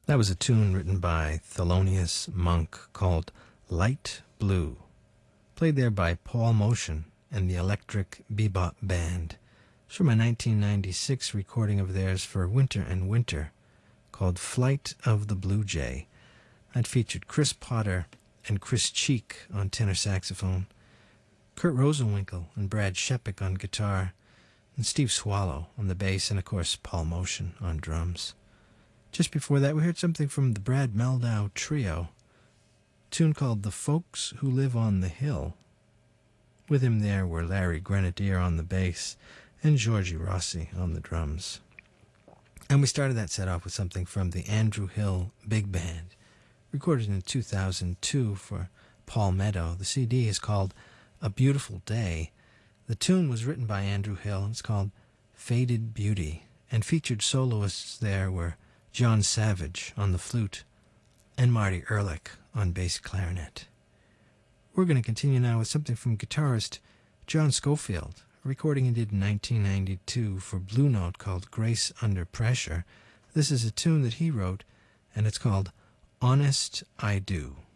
That was a tune written by Thelonious Monk called Light Blue, played there by Paul Motion and the Electric Bebop Band. It's from a 1996 recording of theirs for Winter and Winter called Flight of the Blue Jay. That featured Chris Potter and Chris Cheek on tenor saxophone, Kurt Rosenwinkel and Brad Shepik on guitar, and Steve Swallow on the bass, and of course Paul Motion on drums. Just before that, we heard something from the Brad Mehldau Trio, a tune called The Folks Who Live on the Hill. With him there were Larry Grenadier on the bass and Georgie Rossi on the drums. And we started that set off with something from the Andrew Hill Big Band, recorded in 2002 for Paul Meadow. The CD is called A Beautiful Day. The tune was written by Andrew Hill, and it's called Faded Beauty, and featured soloists there were John Savage on the flute and Marty Ehrlich on bass clarinet. We're going to continue now with something from guitarist John Scofield, a recording he did in 1992 for Blue Note called Grace Under Pressure. This is a tune that he wrote, and it's called Honest I Do.